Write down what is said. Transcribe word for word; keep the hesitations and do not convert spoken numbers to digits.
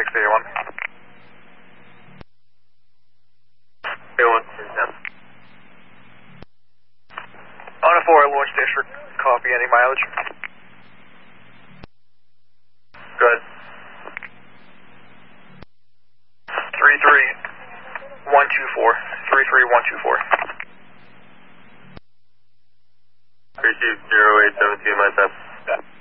six eight one. eight one, yeah. On a four, launch district, copy, any mileage? Go ahead. three three one two four, three three one two four. Received zero eight seventeen, my time. Yeah.